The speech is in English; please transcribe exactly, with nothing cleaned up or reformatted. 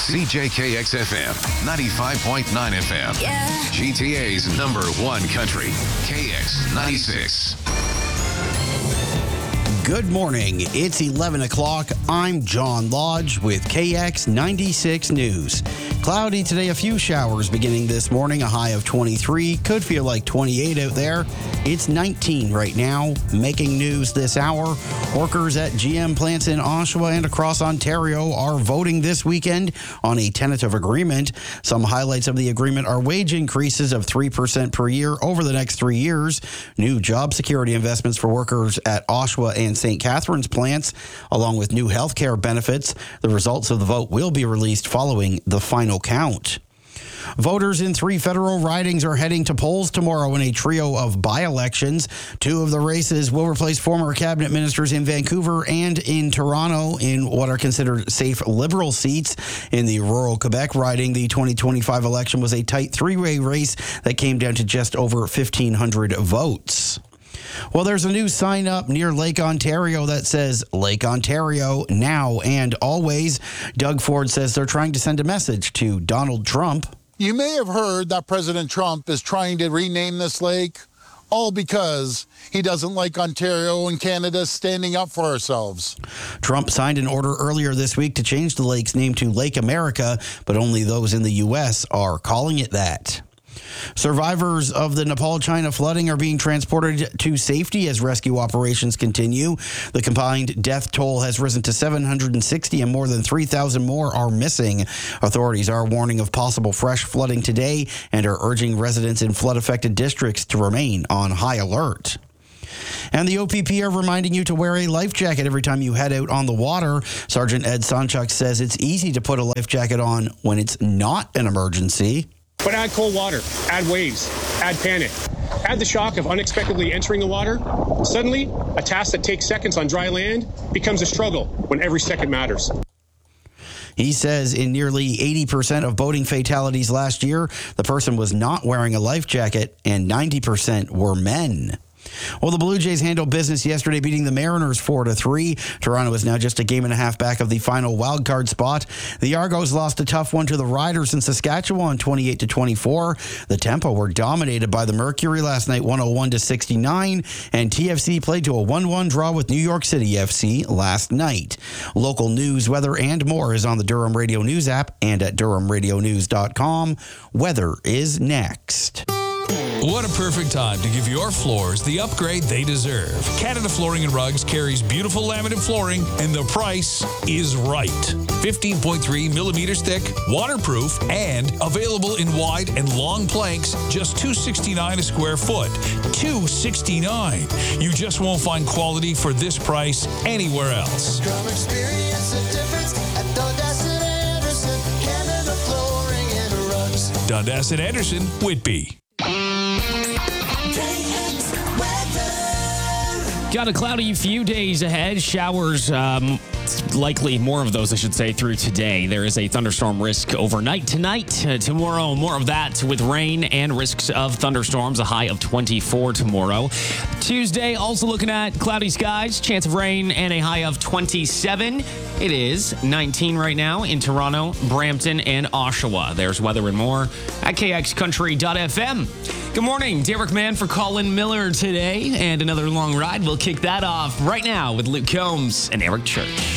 C J K X F M, ninety-five point nine F M. Yeah. G T A's number one country, K X ninety-six. Good morning. It's eleven o'clock. I'm John Lodge with K X ninety-six News. Cloudy today, a few showers beginning this morning, a high of twenty-three. Could feel like twenty-eight out there. It's nineteen right now. Making news this hour, workers at G M plants in Oshawa and across Ontario are voting this weekend on a tentative agreement. Some highlights of the agreement are wage increases of three percent per year over the next three years, new job security investments for workers at Oshawa and Saint Catharines plants, along with new health care benefits. The results of the vote will be released following the final count. Voters in three federal ridings are heading to polls tomorrow in a trio of by-elections. Two of the races will replace former cabinet ministers in Vancouver and in Toronto in what are considered safe Liberal seats. In the rural Quebec riding, the twenty twenty-five election was a tight three-way race that came down to just over fifteen hundred votes. Well, there's a new sign up near Lake Ontario that says Lake Ontario now and always. Doug Ford says they're trying to send a message to Donald Trump. You may have heard that President Trump is trying to rename this lake, all because he doesn't like Ontario and Canada standing up for ourselves. Trump signed an order earlier this week to change the lake's name to Lake America, but only those in the U S are calling it that. Survivors of the Nepal, China flooding are being transported to safety as rescue operations continue. The combined death toll has risen to seven hundred sixty and more than three thousand more are missing. Authorities are warning of possible fresh flooding today and are urging residents in flood-affected districts to remain on high alert. And the O P P are reminding you to wear a life jacket every time you head out on the water. Sergeant Ed Sonchuk says it's easy to put a life jacket on when it's not an emergency. But add cold water, add waves, add panic, add the shock of unexpectedly entering the water. Suddenly, a task that takes seconds on dry land becomes a struggle when every second matters. He says in nearly eighty percent of boating fatalities last year, the person was not wearing a life jacket, and ninety percent were men. Well, the Blue Jays handled business yesterday, beating the Mariners four to three. Toronto is now just a game and a half back of the final wildcard spot. The Argos lost a tough one to the Riders in Saskatchewan, twenty-eight to twenty-four. The Tempo were dominated by the Mercury last night, one oh one to sixty-nine, and T F C played to a one one draw with New York City F C last night. Local news, weather, and more is on the Durham Radio News app and at durham radio news dot com. Weather is next. What a perfect time to give your floors the upgrade they deserve. Canada Flooring and Rugs carries beautiful laminate flooring, and the price is right. fifteen point three millimeters thick, waterproof, and available in wide and long planks, just two hundred sixty-nine dollars a square foot. two hundred sixty-nine dollars. You just won't find quality for this price anywhere else. Come experience the difference at Dundas and Anderson, Canada Flooring and Rugs. Dundas and Anderson, Whitby. Got a cloudy few days ahead. Showers, um, likely more of those, I should say, through today. There is a thunderstorm risk overnight tonight. Uh, tomorrow, more of that with rain and risks of thunderstorms, a high of twenty-four tomorrow. Tuesday, also looking at cloudy skies, chance of rain, and a high of twenty-seven. It is nineteen right now in Toronto, Brampton, and Oshawa. There's weather and more at k x country dot f m. Good morning, Derek Mann for Colin Miller today, and another long ride. We'll kick that off right now with Luke Combs and Eric Church.